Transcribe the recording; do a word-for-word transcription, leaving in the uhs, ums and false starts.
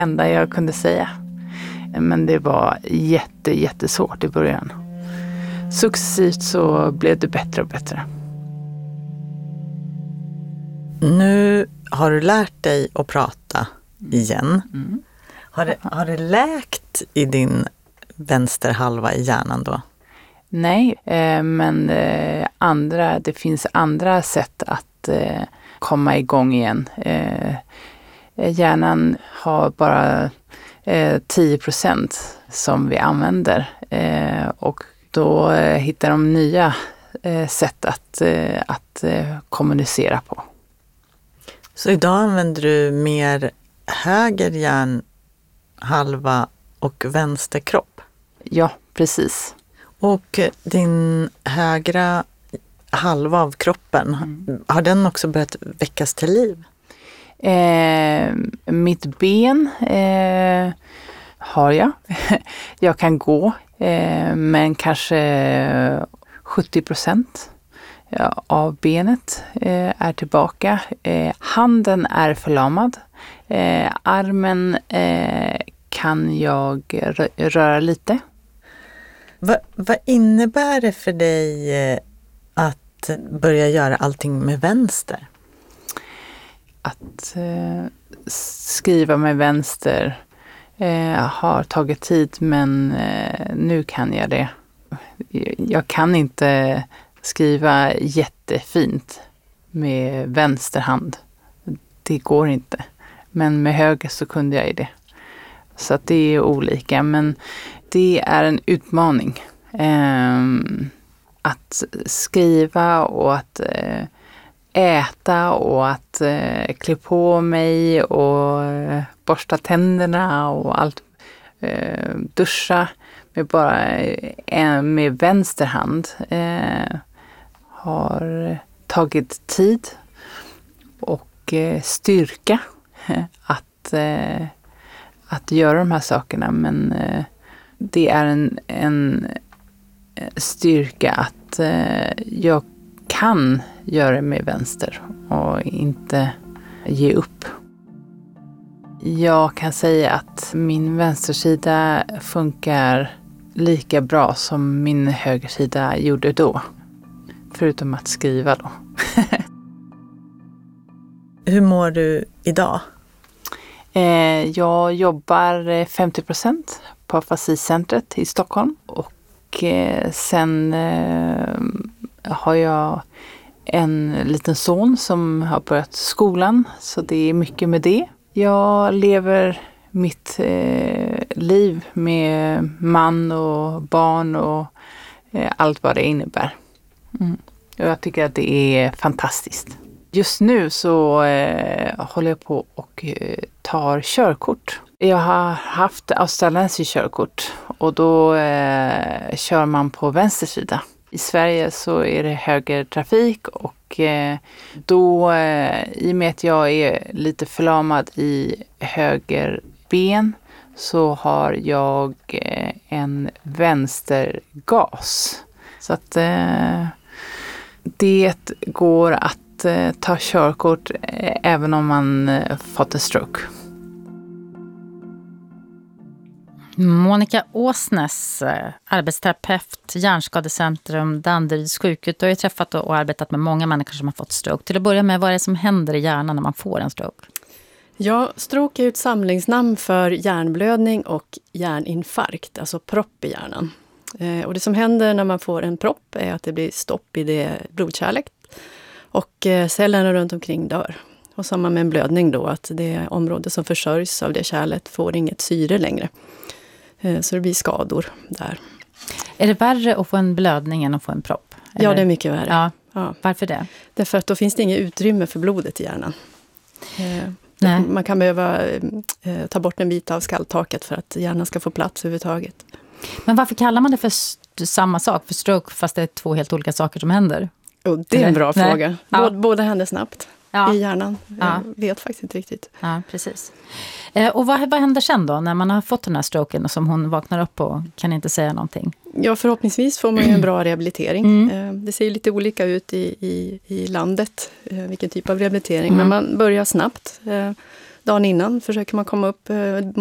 enda jag kunde säga. Men det var jätte, jättesvårt i början. Successivt så blev det bättre och bättre. Nu har du lärt dig att prata igen. Mm. Har det, har det läkt i din vänsterhalva i hjärnan då? Nej, eh, men eh, andra, det finns andra sätt att eh, komma igång igen. Eh, hjärnan har bara eh, tio procent som vi använder eh, och då eh, hittar de nya eh, sätt att, eh, att eh, kommunicera på. Så idag använder du mer höger hjärnhalva och vänster kropp? Ja, precis. Och din högra halva av kroppen, mm. har den också börjat väckas till liv? Eh, mitt ben eh, har jag. Jag kan gå, eh, men kanske sjuttio procent av benet eh, är tillbaka. Eh, handen är förlamad. Eh, armen eh, kan jag rö- röra lite. Va, vad innebär det för dig eh, att börja göra allting med vänster? Att eh, skriva med vänster eh, har tagit tid, men eh, nu kan jag det. Jag kan inte skriva jättefint med vänster hand. Det går inte. Men med höger så kunde jag det. Så att det är olika. Men det är en utmaning. Eh, att skriva och att eh, äta och att eh, klä på mig och eh, borsta tänderna och allt. Eh, duscha med bara eh, med vänster hand. Eh, har tagit tid och eh, styrka att, eh, att göra de här sakerna. Men eh, det är en, en styrka att eh, jag kan göra det med vänster och inte ge upp. Jag kan säga att min vänstersida funkar lika bra som min högersida gjorde då. Förutom att skriva då. Hur mår du idag? Eh, jag jobbar femtio procent på Afasicentret i Stockholm. Och eh, sen eh, har jag en liten son som har börjat skolan. Så det är mycket med det. Jag lever mitt eh, liv med man och barn och eh, allt vad det innebär. Mm. Och jag tycker att det är fantastiskt. Just nu så eh, håller jag på och eh, tar körkort. Jag har haft australiensiskt körkort och då eh, kör man på vänster sida. I Sverige så är det högertrafik och eh, då eh, i och med att jag är lite förlamad i höger ben så har jag eh, en vänstergas. Så att eh, det går att eh, ta körkort eh, även om man eh, fått en stroke. Monica Åsnes, arbetsterapeut, Hjärnskadecentrum, Danderyds sjukhus. Du har ju träffat och arbetat med många människor som har fått stroke. Till att börja med, vad är det som händer i hjärnan när man får en stroke? Ja, stroke är ett samlingsnamn för hjärnblödning och hjärninfarkt, alltså propp i hjärnan. Eh, och det som händer när man får en propp är att det blir stopp i det blodkärlet och eh, cellerna runt omkring dör. Och samma med en blödning då, att det område som försörjs av det kärlet får inget syre längre. Eh, så det blir skador där. Är det värre att få en blödning än att få en propp? Eller? Ja, det är mycket värre. Ja. Ja. Varför det? Därför att då finns det inget utrymme för blodet i hjärnan. Eh, Nej. Man kan behöva eh, ta bort en bit av skalltaket för att hjärnan ska få plats överhuvudtaget. Men varför kallar man det för st- samma sak, för stroke, fast det är två helt olika saker som händer? Oh, det är en bra Nej. fråga. Ja. Både, både händer snabbt Ja. i hjärnan. Ja. Jag vet faktiskt inte riktigt. Ja, precis. Eh, och vad, vad händer sen då, när man har fått den här stroken och som hon vaknar upp och kan inte säga någonting? Ja, förhoppningsvis får man ju en bra rehabilitering. Mm. Eh, det ser ju lite olika ut i, i, i landet, eh, vilken typ av rehabilitering. Mm. Men man börjar snabbt. Eh, dagen innan försöker man komma upp